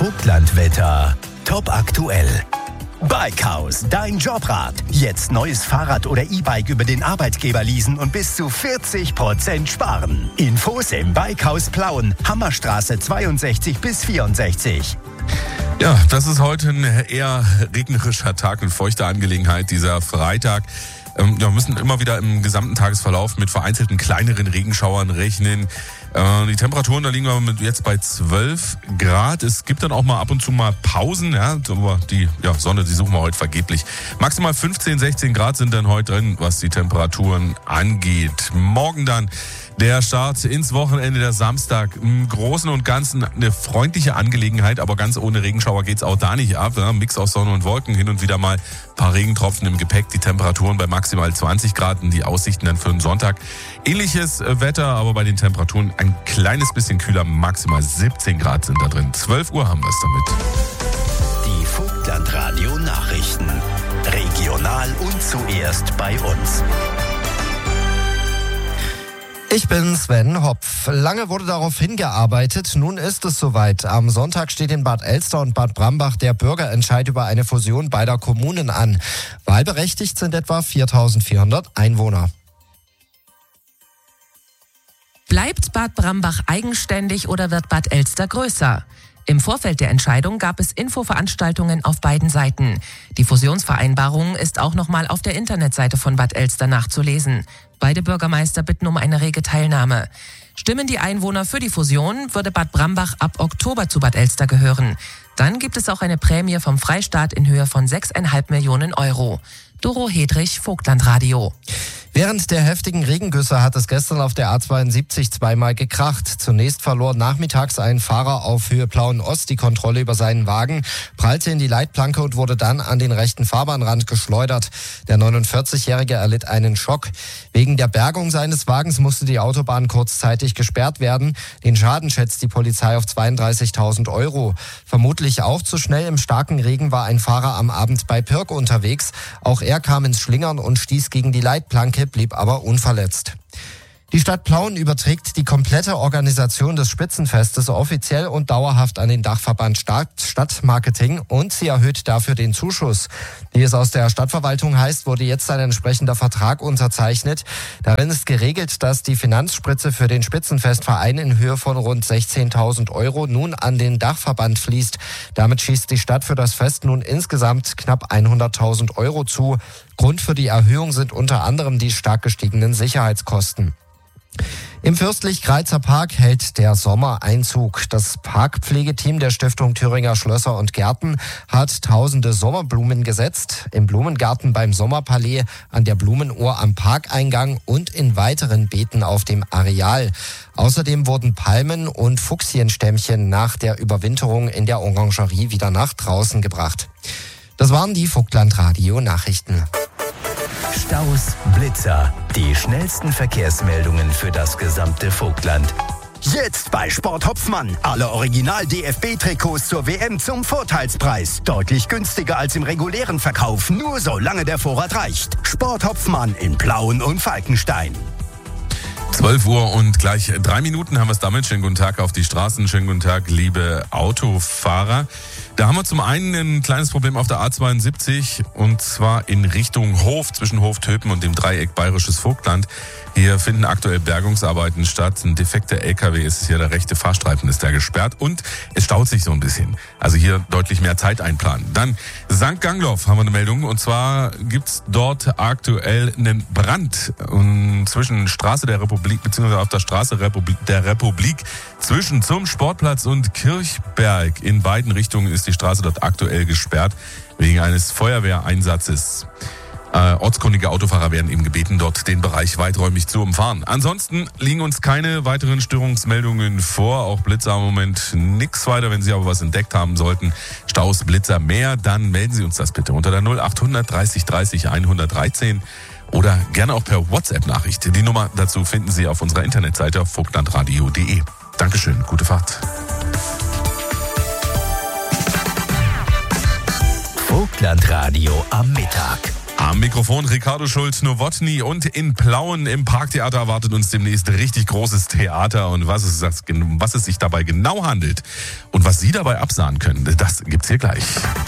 Vogtlandwetter. Top aktuell. Bikehaus, dein Jobrat. Jetzt neues Fahrrad oder E-Bike über den Arbeitgeber leasen und bis zu 40% sparen. Infos im Bikehaus Plauen, Hammerstraße 62 bis 64. Ja, das ist heute ein eher regnerischer Tag, eine feuchte Angelegenheit, dieser Freitag. Wir müssen immer wieder im gesamten Tagesverlauf mit vereinzelten kleineren Regenschauern rechnen. Die Temperaturen, da liegen wir jetzt bei 12 Grad. Es gibt dann auch mal ab und zu mal Pausen, ja, aber die Sonne, die suchen wir heute vergeblich. Maximal 15, 16 Grad sind dann heute drin, was die Temperaturen angeht. Morgen dann der Start ins Wochenende, der Samstag. Im Großen und Ganzen eine freundliche Angelegenheit, aber ganz ohne Regenschauer geht's auch da nicht ab. Ja? Mix aus Sonne und Wolken, hin und wieder mal ein paar Regentropfen im Gepäck. Die Temperaturen bei maximal 20 Grad und die Aussichten dann für den Sonntag. Ähnliches Wetter, aber bei den Temperaturen ein kleines bisschen kühler. Maximal 17 Grad sind da drin. 12 Uhr haben wir es damit. Die Vogtlandradio Nachrichten. Regional und zuerst bei uns. Ich bin Sven Hopf. Lange wurde darauf hingearbeitet, nun ist es soweit. Am Sonntag steht in Bad Elster und Bad Brambach der Bürgerentscheid über eine Fusion beider Kommunen an. Wahlberechtigt sind etwa 4.400 Einwohner. Bleibt Bad Brambach eigenständig oder wird Bad Elster größer? Im Vorfeld der Entscheidung gab es Infoveranstaltungen auf beiden Seiten. Die Fusionsvereinbarung ist auch nochmal auf der Internetseite von Bad Elster nachzulesen. Beide Bürgermeister bitten um eine rege Teilnahme. Stimmen die Einwohner für die Fusion, würde Bad Brambach ab Oktober zu Bad Elster gehören. Dann gibt es auch eine Prämie vom Freistaat in Höhe von 6,5 Millionen Euro. Doro Hedrich, Vogtlandradio. Während der heftigen Regengüsse hat es gestern auf der A72 zweimal gekracht. Zunächst verlor nachmittags ein Fahrer auf Höhe Plauen-Ost die Kontrolle über seinen Wagen, prallte in die Leitplanke und wurde dann an den rechten Fahrbahnrand geschleudert. Der 49-Jährige erlitt einen Schock. Wegen der Bergung seines Wagens musste die Autobahn kurzzeitig gesperrt werden. Den Schaden schätzt die Polizei auf 32.000 Euro. Vermutlich auch zu schnell im starken Regen war ein Fahrer am Abend bei Pirk unterwegs. Auch er kam ins Schlingern und stieß gegen die Leitplanke, blieb aber unverletzt. Die Stadt Plauen überträgt die komplette Organisation des Spitzenfestes offiziell und dauerhaft an den Dachverband Stadtmarketing und sie erhöht dafür den Zuschuss. Wie es aus der Stadtverwaltung heißt, wurde jetzt ein entsprechender Vertrag unterzeichnet. Darin ist geregelt, dass die Finanzspritze für den Spitzenfestverein in Höhe von rund 16.000 Euro nun an den Dachverband fließt. Damit schießt die Stadt für das Fest nun insgesamt knapp 100.000 Euro zu. Grund für die Erhöhung sind unter anderem die stark gestiegenen Sicherheitskosten. Im Fürstlich-Greizer Park hält der Sommer Einzug. Das Parkpflegeteam der Stiftung Thüringer Schlösser und Gärten hat tausende Sommerblumen gesetzt. Im Blumengarten beim Sommerpalais, an der Blumenuhr am Parkeingang und in weiteren Beeten auf dem Areal. Außerdem wurden Palmen und Fuchsienstämmchen nach der Überwinterung in der Orangerie wieder nach draußen gebracht. Das waren die Vogtlandradio-Nachrichten. Staus, Blitzer, die schnellsten Verkehrsmeldungen für das gesamte Vogtland. Jetzt bei Sport Hopfmann. Alle Original-DFB-Trikots zur WM zum Vorteilspreis. Deutlich günstiger als im regulären Verkauf, nur solange der Vorrat reicht. Sport Hopfmann in Plauen und Falkenstein. 12 Uhr und gleich 3 Minuten haben wir es damit. Schönen guten Tag auf die Straßen. Schönen guten Tag, liebe Autofahrer. Da haben wir zum einen ein kleines Problem auf der A72 und zwar in Richtung Hof, zwischen Hof-Töpen und dem Dreieck Bayerisches Vogtland. Hier finden aktuell Bergungsarbeiten statt. Ein defekter LKW ist hier, der rechte Fahrstreifen ist da gesperrt und es staut sich so ein bisschen. Also hier deutlich mehr Zeit einplanen. Dann St. Gangloff haben wir eine Meldung und zwar gibt's dort aktuell einen Brand zwischen Straße der Republik bzw. auf der Straße der Republik zwischen zum Sportplatz und Kirchberg. In beiden Richtungen ist die Straße dort aktuell gesperrt wegen eines Feuerwehreinsatzes. Ortskundige Autofahrer werden eben gebeten, dort den Bereich weiträumig zu umfahren. Ansonsten liegen uns keine weiteren Störungsmeldungen vor. Auch Blitzer im Moment nichts weiter. Wenn Sie aber was entdeckt haben sollten, Staus, Blitzer mehr, dann melden Sie uns das bitte unter der 0800 30 30 113 oder gerne auch per WhatsApp-Nachricht. Die Nummer dazu finden Sie auf unserer Internetseite auf vogtlandradio.de. Dankeschön, gute Fahrt. Vogtlandradio am Mittag. Am Mikrofon Ricardo Schulz-Nowotny und in Plauen im Parktheater erwartet uns demnächst richtig großes Theater und was es sich dabei genau handelt und was Sie dabei absahen können, das gibt's hier gleich.